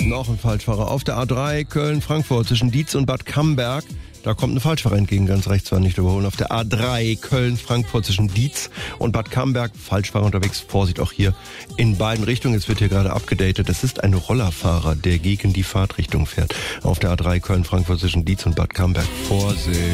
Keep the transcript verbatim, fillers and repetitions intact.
Noch ein Falschfahrer auf der A drei Köln-Frankfurt zwischen Dietz und Bad Camberg. Da kommt ein Falschfahrer entgegen, ganz rechts war nicht überholen. Auf der A drei Köln-Frankfurt zwischen Dietz und Bad Camberg. Falschfahrer unterwegs, Vorsicht auch hier in beiden Richtungen. Jetzt wird hier gerade abgedatet. Das ist ein Rollerfahrer, der gegen die Fahrtrichtung fährt. Auf der A drei Köln-Frankfurt zwischen Dietz und Bad Camberg. Vorsicht.